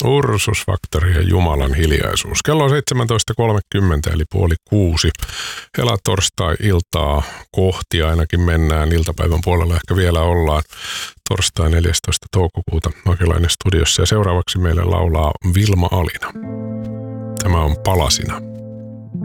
Ursus Factory ja Jumalan hiljaisuus. Kello on 17.30 eli 5:30. Helatorstai-iltaa kohti ainakin mennään. Iltapäivän puolella ehkä vielä ollaan. Torstai 14. toukokuuta Nokelainen studiossa. Ja seuraavaksi meille laulaa Vilma Alina. Tämä on Palasina.